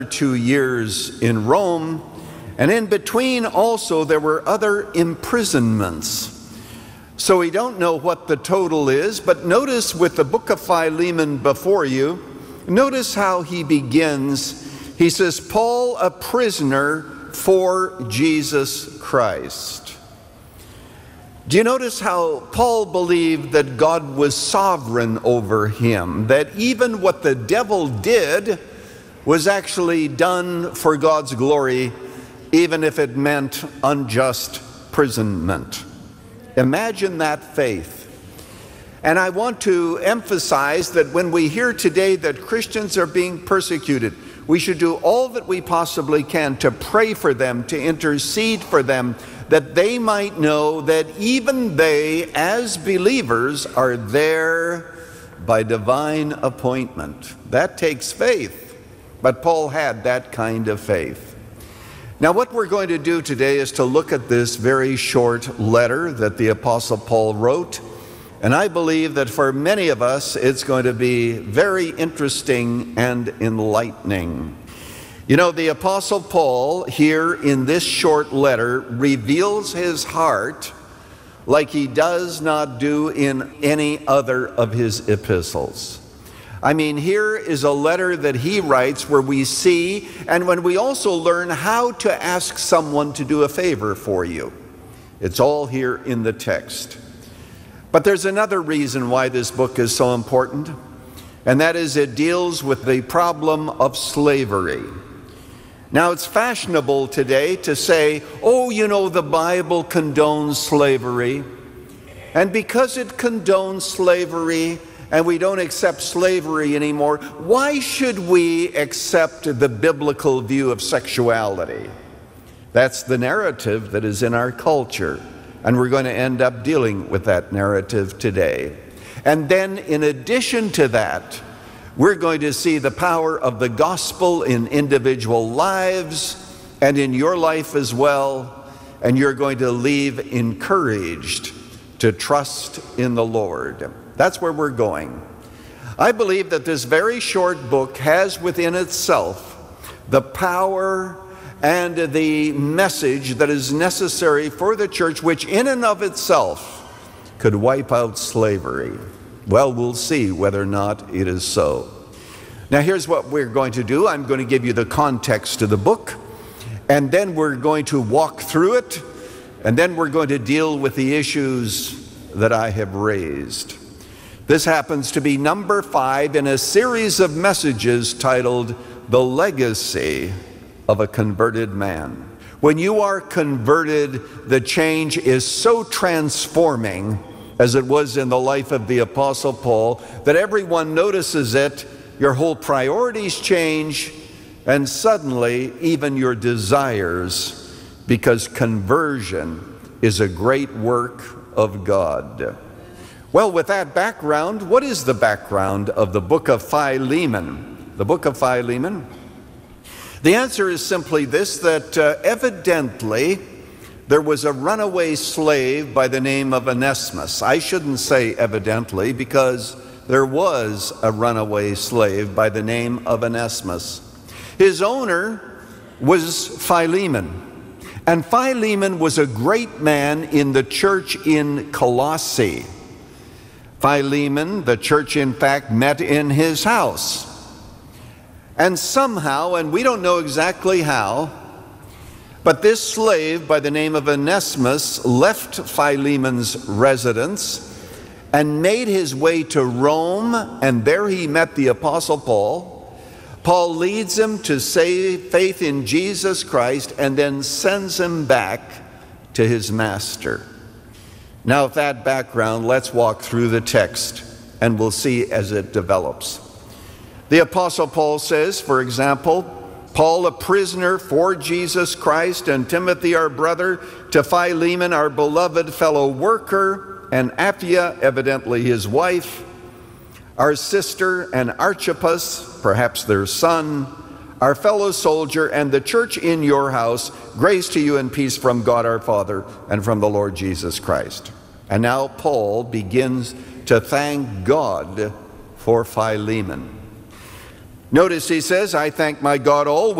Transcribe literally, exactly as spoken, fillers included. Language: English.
two years in Rome, and in between also there were other imprisonments. So we don't know what the total is, but notice with the book of Philemon before you, notice how he begins. He says, Paul, a prisoner for Jesus Christ. Do you notice how Paul believed that God was sovereign over him, that even what the devil did was actually done for God's glory, even if it meant unjust imprisonment? Imagine that faith. And I want to emphasize that when we hear today that Christians are being persecuted, we should do all that we possibly can to pray for them, to intercede for them, that they might know that even they, as believers, are there by divine appointment. That takes faith, but Paul had that kind of faith. Now, what we're going to do today is to look at this very short letter that the Apostle Paul wrote, and I believe that for many of us it's going to be very interesting and enlightening. You know, the Apostle Paul here in this short letter reveals his heart like he does not do in any other of his epistles. I mean, here is a letter that he writes where we see, and when we also learn how to ask someone to do a favor for you. It's all here in the text. But there's another reason why this book is so important, and that is it deals with the problem of slavery. Now, it's fashionable today to say, oh, you know, the Bible condones slavery, and because it condones slavery, and we don't accept slavery anymore, why should we accept the biblical view of sexuality? That's the narrative that is in our culture, and we're going to end up dealing with that narrative today. And then in addition to that, we're going to see the power of the gospel in individual lives and in your life as well, and you're going to leave encouraged to trust in the Lord. That's where we're going. I believe that this very short book has within itself the power and the message that is necessary for the church, which in and of itself could wipe out slavery. Well, we'll see whether or not it is so. Now, here's what we're going to do. I'm going to give you the context of the book, and then we're going to walk through it, and then we're going to deal with the issues that I have raised. This happens to be number five in a series of messages titled The Legacy of a Converted Man. When you are converted, the change is so transforming, as it was in the life of the Apostle Paul, that everyone notices it, your whole priorities change, and suddenly even your desires, because conversion is a great work of God. Well, with that background, what is the background of the book of Philemon? The book of Philemon? The answer is simply this, that uh, evidently there was a runaway slave by the name of Onesimus. I shouldn't say evidently, because there was a runaway slave by the name of Onesimus. His owner was Philemon, and Philemon was a great man in the church in Colossae. Philemon, the church in fact, met in his house. And somehow, and we don't know exactly how, but this slave by the name of Onesimus left Philemon's residence and made his way to Rome, and there he met the Apostle Paul. Paul leads him to save faith in Jesus Christ and then sends him back to his master. Now, with that background, let's walk through the text and we'll see as it develops. The Apostle Paul says, for example, Paul, a prisoner for Jesus Christ, and Timothy, our brother, to Philemon, our beloved fellow worker, and Apphia, evidently his wife, our sister, and Archippus, perhaps their son, our fellow soldier, and the church in your house, grace to you and peace from God our Father and from the Lord Jesus Christ. And now Paul begins to thank God for Philemon. Notice he says, I thank my God always